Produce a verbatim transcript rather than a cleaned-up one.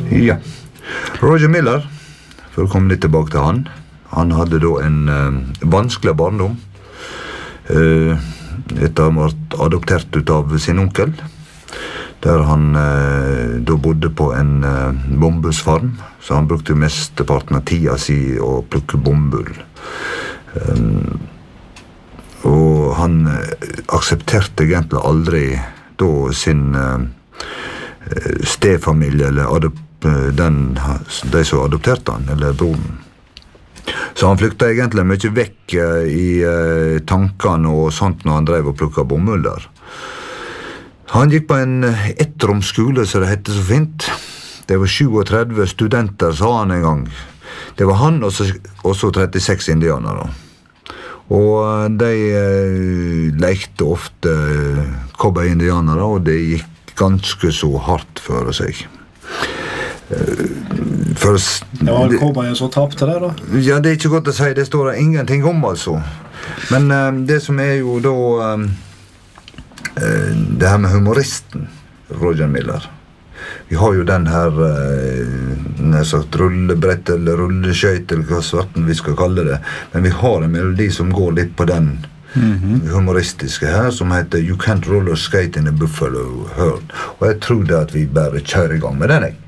Ja. Roger Miller, for å komme litt tilbake til han, han hadde da en uh, vanskelig barndom. Uh, etter å ha vært adoptert ut av sin onkel, der han uh, da bodde på en uh, bombusfarm, så han brukte mesteparten av tida si å plukke bombull. Um, og han uh, aksepterte egentlig aldri da sin uh, stefamilie, eller adop den, de som adopterte han, eller broren. Så han flykta egentlig mye vekk i uh, tankene og sånt når han drev og plukket bomull der. Han gikk på en ettromsskole, så det hette så fint. Det var trettito studenter, sa han en gang. Det var han og så, og så trettiseks indianere. Og de uh, lekte ofte uh, cowboy-indianere, og det gikk ganske så hardt for seg. For, ja, var cowboyen så tapte det da? Ja, det er ikke godt å si, det står det ingenting om altså. Men uh, det som er jo da uh, det her med humoristen Roger Miller. Vi har jo den her uh, sagt, rullebrett eller rulleskøyt eller hva svarten vi skal kalle det, men vi har en melodi som går litt på den mm-hmm. humoristiske her, som heter You Can't Roller Skate in a Buffalo Herd, og jeg tror det at vi bare kjører i gang med den, jeg.